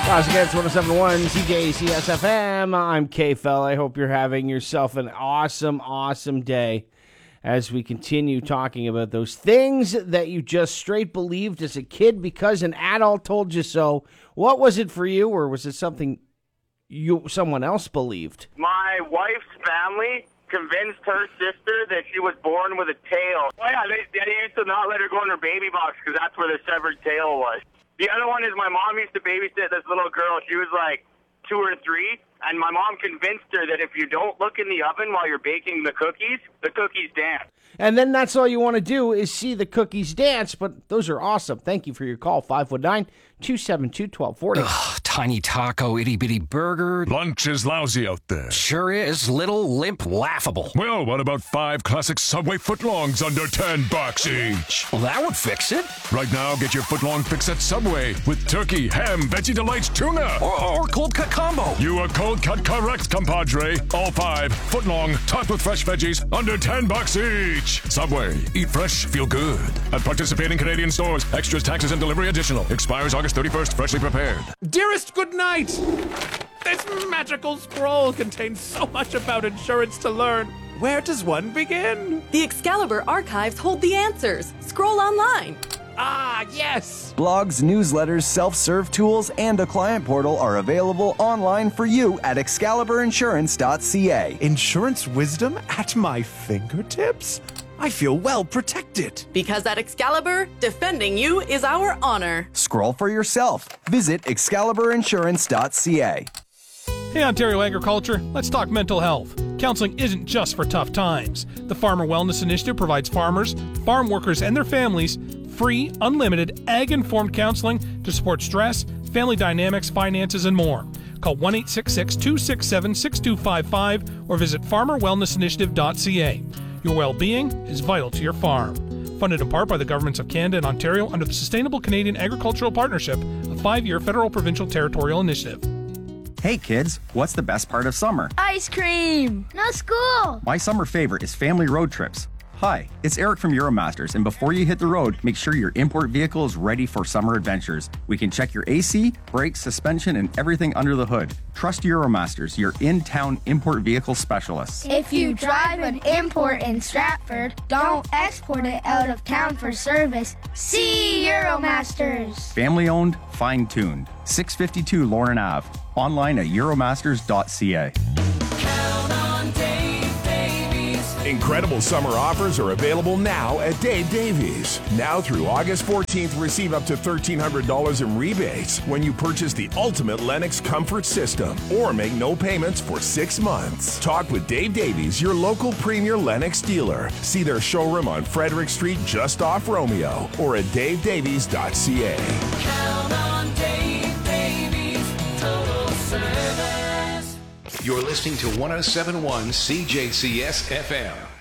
Once again, it's 107.1 CJCSFM. I'm K-Fel. I hope you're having yourself an awesome, awesome day as we continue talking about those things that you just straight believed as a kid because an adult told you so. What was it for you, or was it something someone else believed? My wife's family convinced her sister that she was born with a tail. Oh yeah, they used to not let her go in her baby box because that's where the severed tail was. The other one is my mom used to babysit this little girl. She was like 2 or 3, and my mom convinced her that if you don't look in the oven while you're baking the cookies dance. And then that's all you want to do is see the cookies dance, but those are awesome. Thank you for your call, 519-272-1240. Ugh, tiny taco, itty-bitty burger. Lunch is lousy out there. Sure is. Little, limp, laughable. Well, what about 5 classic Subway footlongs under $10 each? Well, that would fix it. Right now, get your footlong fix at Subway with turkey, ham, Veggie Delights, tuna. Or cold cut combo. You are cold cut correct, compadre. All 5 footlong, topped with fresh veggies, under $10 each. Subway. Eat fresh, feel good. At participating Canadian stores. Extras, taxes, and delivery additional. Expires August 31st. Freshly prepared. Dearest, good night. This magical scroll contains so much about insurance to learn. Where does one begin? The Excalibur archives hold the answers. Scroll online. Ah, yes. Blogs, newsletters, self-serve tools, and a client portal are available online for you at excaliburinsurance.ca. Insurance wisdom at my fingertips? I feel well protected. Because at Excalibur, defending you is our honor. Scroll for yourself. Visit excaliburinsurance.ca. Hey, Ontario Agriculture, let's talk mental health. Counseling isn't just for tough times. The Farmer Wellness Initiative provides farmers, farm workers, and their families free, unlimited, ag-informed counseling to support stress, family dynamics, finances, and more. Call 1-866-267-6255 or visit farmerwellnessinitiative.ca. Your well-being is vital to your farm. Funded in part by the governments of Canada and Ontario under the Sustainable Canadian Agricultural Partnership, a 5-year federal provincial territorial initiative. Hey kids, what's the best part of summer? Ice cream! No school! My summer favorite is family road trips. Hi, it's Eric from Euromasters, and before you hit the road, make sure your import vehicle is ready for summer adventures. We can check your AC, brakes, suspension, and everything under the hood. Trust Euromasters, your in-town import vehicle specialists. If you drive an import in Stratford, don't export it out of town for service. See Euromasters! Family-owned, fine-tuned. 652 Lauren Ave. Online at euromasters.ca. Incredible summer offers are available now at Dave Davies. Now through August 14th, receive up to $1,300 in rebates when you purchase the ultimate Lennox comfort system or make no payments for 6 months. Talk with Dave Davies, your local premier Lennox dealer. See their showroom on Frederick Street just off Romeo or at davedavies.ca. Count on Dave Davies, total service. You're listening to 107.1 CJCS FM.